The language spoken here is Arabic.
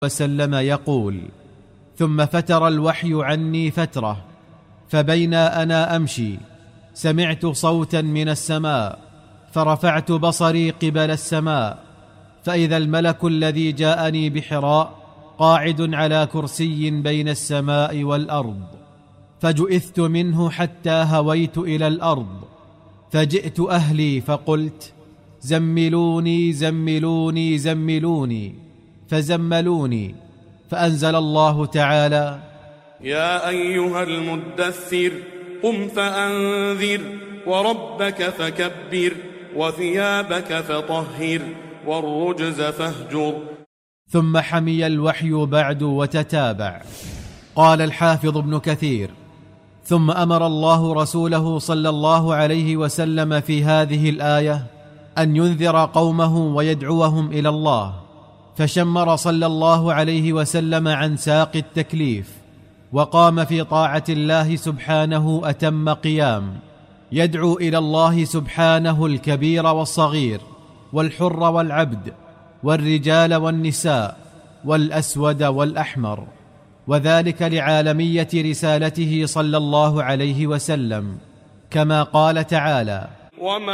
وسلم يقول: ثم فتر الوحي عني فترة، فبين أنا أمشي سمعت صوتا من السماء، فرفعت بصري قبل السماء، فإذا الملك الذي جاءني بحراء قاعد على كرسي بين السماء والأرض، فجئثت منه حتى هويت إلى الأرض، فجئت أهلي فقلت: زملوني زملوني زملوني، فزملوني، فأنزل الله تعالى: يا أيها المدثر قم فأنذر وربك فكبر وثيابك فطهر والرجز فاهجر. ثم حمي الوحي بعد وتتابع. قال الحافظ ابن كثير: ثم أمر الله رسوله صلى الله عليه وسلم في هذه الآية أن ينذر قومه ويدعوهم إلى الله، فشمر صلى الله عليه وسلم عن ساق التكليف، وقام في طاعة الله سبحانه أتم قيام، يدعو إلى الله سبحانه الكبير والصغير والحر والعبد والرجال والنساء والأسود والأحمر، وذلك لعالمية رسالته صلى الله عليه وسلم، كما قال تعالى: